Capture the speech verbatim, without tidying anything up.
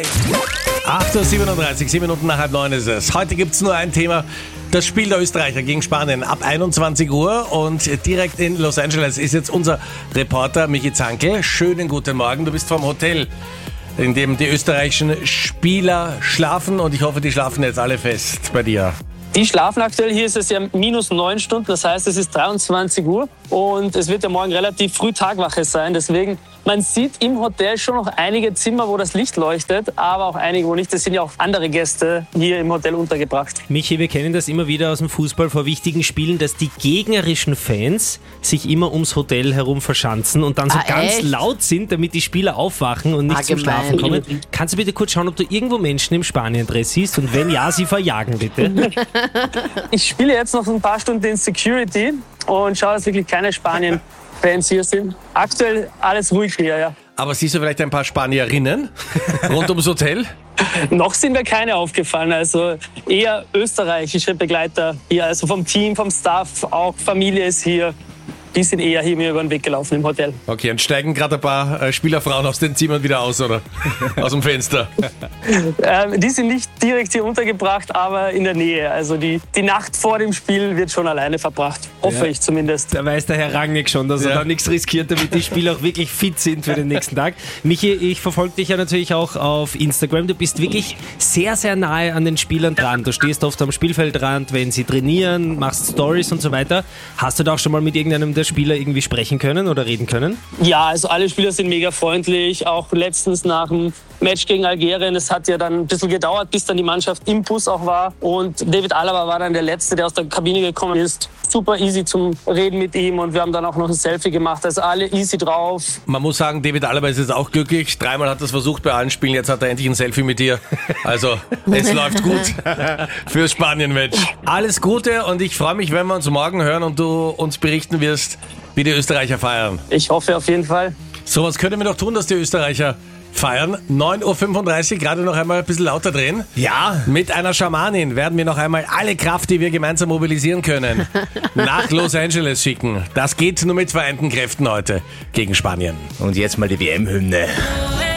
acht Uhr siebenunddreißig, sieben Minuten nach halb neun ist es. Heute gibt es nur ein Thema, das Spiel der Österreicher gegen Spanien ab einundzwanzig Uhr. Und direkt in Los Angeles ist jetzt unser Reporter Michi Zankel. Schönen guten Morgen, du bist vom Hotel, in dem die österreichischen Spieler schlafen. Und ich hoffe, die schlafen jetzt alle fest bei dir. Die schlafen aktuell, hier ist es ja minus neun Stunden, das heißt, es ist dreiundzwanzig Uhr und es wird ja morgen relativ früh Tagwache sein. Deswegen, man sieht im Hotel schon noch einige Zimmer, wo das Licht leuchtet, aber auch einige, wo nicht. Es sind ja auch andere Gäste hier im Hotel untergebracht. Michi, wir kennen das immer wieder aus dem Fußball vor wichtigen Spielen, dass die gegnerischen Fans sich immer ums Hotel herum verschanzen und dann so ah, ganz echt? laut sind, damit die Spieler aufwachen und nicht Ah, zum gemein. Schlafen kommen. Kannst du bitte kurz schauen, ob du irgendwo Menschen im Spanien-Dress siehst und wenn ja, sie verjagen bitte. Ich spiele jetzt noch ein paar Stunden in Security und schaue, dass wirklich keine Spanien-Fans hier sind. Aktuell alles ruhig hier, ja. Aber siehst du vielleicht ein paar Spanierinnen rund ums Hotel? Noch sind mir keine aufgefallen, also eher österreichische Begleiter hier, also vom Team, vom Staff, auch Familie ist hier. Die sind eher hier mir über den Weg gelaufen im Hotel. Okay, und steigen gerade ein paar äh, Spielerfrauen aus den Zimmern wieder aus, oder? Aus dem Fenster. Ähm, die sind nicht direkt hier untergebracht, aber in der Nähe. Also die, die Nacht vor dem Spiel wird schon alleine verbracht. Hoffe Ja. ich zumindest. Da weiß der Herr Rangnick schon, dass Ja. er da nichts riskiert, damit die Spieler auch wirklich fit sind für den nächsten Tag. Michi, ich verfolge dich ja natürlich auch auf Instagram. Du bist wirklich sehr, sehr nahe an den Spielern dran. Du stehst oft am Spielfeldrand, wenn sie trainieren, machst Stories und so weiter. Hast du da auch schon mal mit irgendeinem der Spieler irgendwie sprechen können oder reden können? Ja, also alle Spieler sind mega freundlich. Auch letztens nach dem Match gegen Algerien. Es hat ja dann ein bisschen gedauert, bis dann die Mannschaft im Bus auch war. Und David Alaba war dann der Letzte, der aus der Kabine gekommen ist. Super easy zum Reden mit ihm und wir haben dann auch noch ein Selfie gemacht. Also alle easy drauf. Man muss sagen, David Alaba ist jetzt auch glücklich. Dreimal hat er es versucht bei allen Spielen, jetzt hat er endlich ein Selfie mit dir. Also, es läuft gut fürs Spanien-Match. Alles Gute und ich freue mich, wenn wir uns morgen hören und du uns berichten wirst, wie die Österreicher feiern. Ich hoffe auf jeden Fall. So, was können wir noch tun, dass die Österreicher feiern? neun Uhr fünfunddreißig, gerade noch einmal ein bisschen lauter drehen. Ja. Mit einer Schamanin werden wir noch einmal alle Kraft, die wir gemeinsam mobilisieren können, nach Los Angeles schicken. Das geht nur mit vereinten Kräften heute gegen Spanien. Und jetzt mal die W M-Hymne.